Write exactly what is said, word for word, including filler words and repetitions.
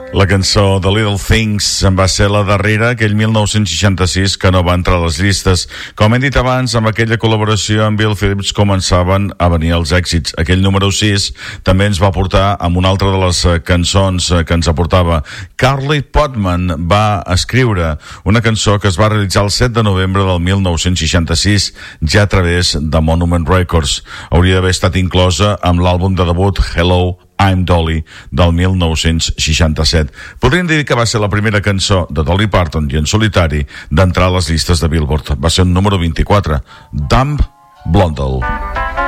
La cançó The Little Things en va ser la darrera, aquell mil nou-cents seixanta-sis, que no va entrar a les llistes. Com hem dit abans, amb aquella col·laboració amb Bill Phillips començaven a venir els èxits. Aquell número sis també ens va portar amb una altra de les cançons que ens aportava. Carly Podman va escriure una cançó que es va realitzar el set de novembre del mil nou-cents seixanta-sis, ja a través de Monument Records. Hauria d'haver estat inclosa amb l'àlbum de debut Hello, I'm Dolly, del mil nou-cents seixanta-set. Podríem dir que va ser la primera cançó de Dolly Parton i en solitari d'entrar a les llistes de Billboard. Va ser un número vint-i-quatre, Dumb Blondel.